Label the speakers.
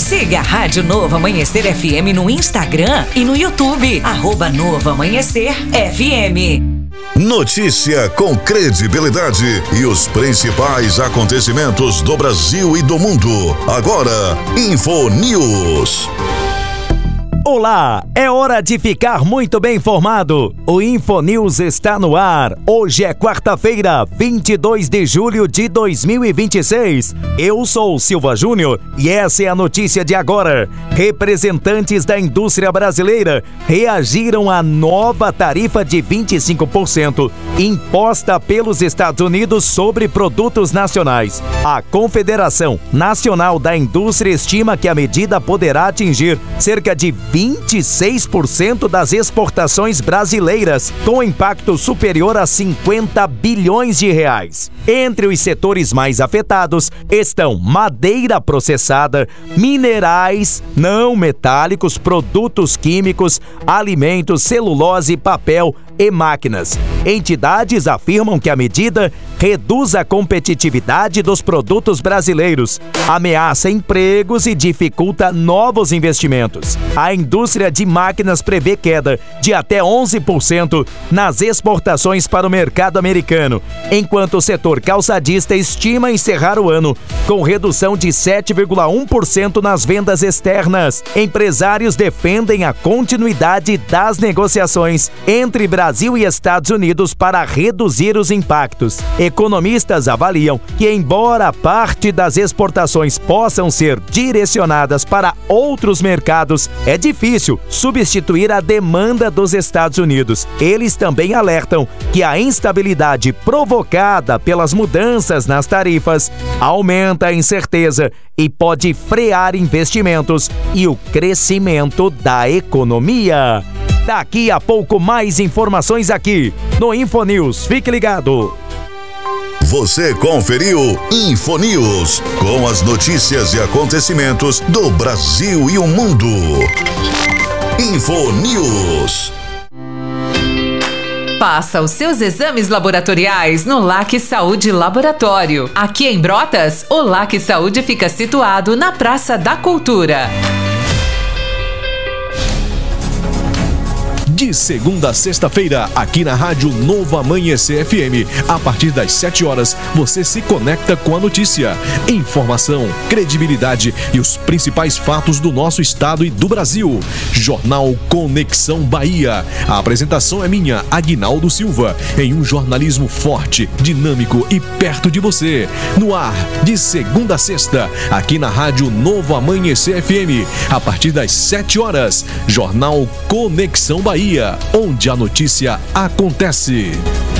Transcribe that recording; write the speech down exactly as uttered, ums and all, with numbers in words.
Speaker 1: Siga a Rádio Novo Amanhecer F M no Instagram e no YouTube, arroba Novo Amanhecer F M.
Speaker 2: Notícia com credibilidade e os principais acontecimentos do Brasil e do mundo. Agora, Info News.
Speaker 3: Olá, é hora de ficar muito bem informado. O Info News está no ar. Hoje é quarta-feira, vinte e dois de julho de dois mil e vinte e seis. Eu sou o Silva Júnior e essa é a notícia de agora. Representantes da indústria brasileira reagiram à nova tarifa de vinte e cinco por cento imposta pelos Estados Unidos sobre produtos nacionais. A Confederação Nacional da Indústria estima que a medida poderá atingir cerca de vinte e seis por cento das exportações brasileiras, com impacto superior a cinquenta bilhões de reais. Entre os setores mais afetados estão madeira processada, minerais não metálicos, produtos químicos, alimentos, celulose, papel e máquinas. Entidades afirmam que a medida reduz a competitividade dos produtos brasileiros, ameaça empregos e dificulta novos investimentos. A indústria de máquinas prevê queda de até onze por cento nas exportações para o mercado americano, enquanto o setor calçadista estima encerrar o ano com redução de sete vírgula um por cento nas vendas externas. Empresários defendem a continuidade das negociações entre Brasil e Estados Unidos para reduzir os impactos. Economistas avaliam que, embora parte das exportações possam ser direcionadas para outros mercados, é difícil substituir a demanda dos Estados Unidos. Eles também alertam que a instabilidade provocada pelas mudanças nas tarifas aumenta a incerteza e pode frear investimentos e o crescimento da economia. Daqui a pouco mais informações aqui no Info News. Fique ligado.
Speaker 2: Você conferiu Info News, com as notícias e acontecimentos do Brasil e o mundo. Info News.
Speaker 1: Faça os seus exames laboratoriais no LAC Saúde Laboratório. Aqui em Brotas, o LAC Saúde fica situado na Praça da Cultura.
Speaker 4: De segunda a sexta-feira, aqui na Rádio Novo Amanhecer F M, a partir das sete horas, você se conecta com a notícia, informação, credibilidade e os principais fatos do nosso estado e do Brasil. Jornal Conexão Bahia. A apresentação é minha, Aguinaldo Silva, em um jornalismo forte, dinâmico e perto de você. No ar, de segunda a sexta, aqui na Rádio Novo Amanhecer F M, a partir das sete horas, Jornal Conexão Bahia, onde a notícia acontece.